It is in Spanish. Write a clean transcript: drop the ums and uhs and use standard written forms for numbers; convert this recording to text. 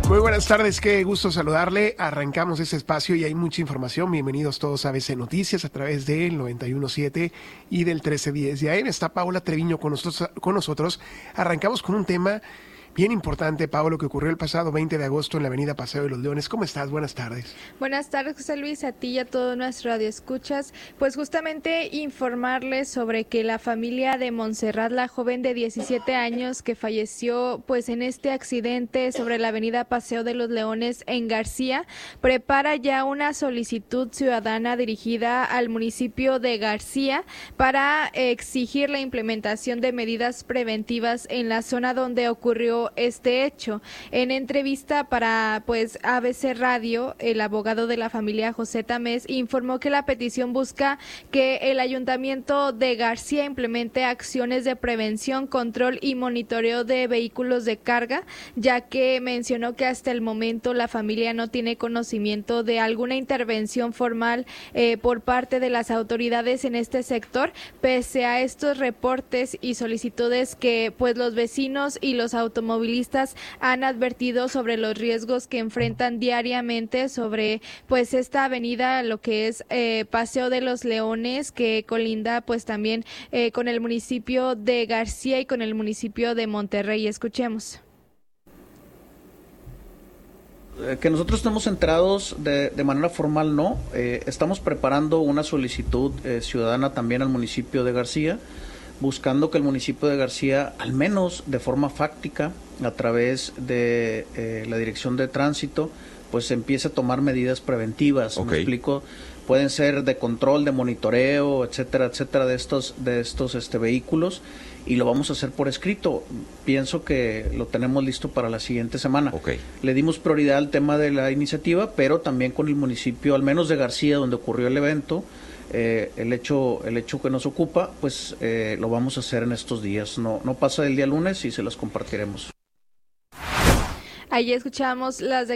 Muy buenas tardes, qué gusto saludarle. Arrancamos este espacio y hay mucha información. Bienvenidos todos a ABC Noticias a través del 91.7 y del 1310. Y ahí está Paola Treviño con nosotros. Arrancamos con un tema bien importante, Pablo, que ocurrió el pasado 20 de agosto en la avenida Paseo de los Leones. ¿Cómo estás? Buenas tardes. Buenas tardes, José Luis, a ti y a todos nuestros radioescuchas. Pues justamente informarles sobre que la familia de Montserrat, la joven de 17 años que falleció pues en este accidente sobre la avenida Paseo de los Leones en García, prepara ya una solicitud ciudadana dirigida al municipio de García para exigir la implementación de medidas preventivas en la zona donde ocurrió este hecho. En entrevista para pues ABC Radio, el abogado de la familia, José Tamés, informó que la petición busca que el ayuntamiento de García implemente acciones de prevención, control y monitoreo de vehículos de carga, ya que mencionó que hasta el momento la familia no tiene conocimiento de alguna intervención formal por parte de las autoridades en este sector, pese a estos reportes y solicitudes que pues los vecinos y los automovilistas han advertido sobre los riesgos que enfrentan diariamente sobre pues esta avenida, lo que es Paseo de los Leones, que colinda pues también con el municipio de García y con el municipio de Monterrey. Escuchemos. Que nosotros estemos enterados de manera formal, no. Estamos preparando una solicitud ciudadana también al municipio de García, buscando que el municipio de García, al menos de forma fáctica, a través de la Dirección de Tránsito, pues empiece a tomar medidas preventivas. Okay. Me explico, pueden ser de control, de monitoreo, etcétera, etcétera, de estos vehículos, y lo vamos a hacer por escrito. Pienso que lo tenemos listo para la siguiente semana. Okay. Le dimos prioridad al tema de la iniciativa, pero también con el municipio, al menos de García, donde ocurrió el evento. El hecho que nos ocupa, pues lo vamos a hacer en estos días. No pasa el día lunes y se las compartiremos. Ahí escuchamos las